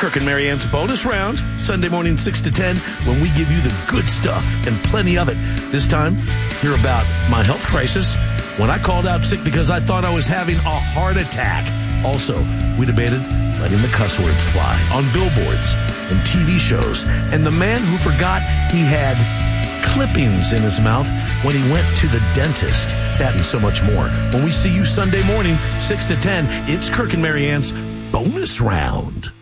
Kirk and Marianne's bonus round, Sunday morning 6 to 10, when we give you the good stuff and plenty of it. This time, hear about my health crisis, when I called out sick because I thought I was having a heart attack. Also, we debated letting the cuss words fly on billboards and TV shows, and the man who forgot he had clippings in his mouth when he went to the dentist. That and so much more. When we see you Sunday morning, 6 to 10, it's Kirk and Marianne's bonus round.